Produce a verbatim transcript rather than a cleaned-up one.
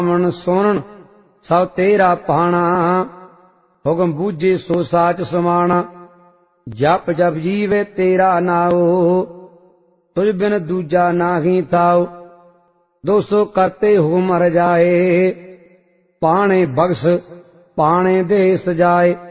ਮਨ ਸੁਣਨ ਸਭ ਤੇਰਾ ਪਾਣਾ, ਹੁਕਮ ਬੂਝੇ ਸੋ ਸਾਚ ਸਮਾਣਾ। ਜਪ ਜਪ ਜੀਵੇ ਤੇਰਾ ਨਾਉ, ਤੁਝ ਬਿਨ ਦੂਜਾ ਨਾਹੀ ਤਾਉ। ਦੋ ਸੋ ਕਰਤੇ ਹੁਕਮ ਮਰ ਜਾਏ, ਪਾਣੇ ਬਖਸ਼ ਪਾਣੇ ਦੇ ਸਜਾਏ।